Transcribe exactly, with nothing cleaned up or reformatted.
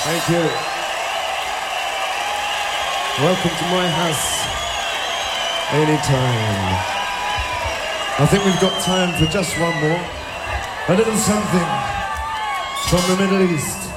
Thank you. Welcome to my house. Anytime. I think we've got time for just one more. A little something from the Middle East.